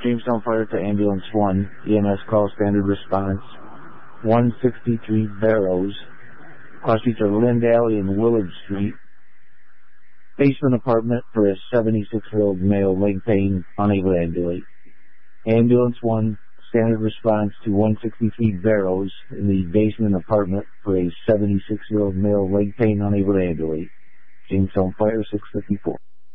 Jamestown Fire to Ambulance 1, EMS call standard response, 163 Barrows, cross streets are Lind Alley and Willard Street. Basement apartment for a 76-year-old male, leg pain, unable to ambulate. Ambulance 1, standard response to 163 Barrows in the basement apartment for a 76-year-old male, leg pain, unable to ambulate. Jamestown Fire 654.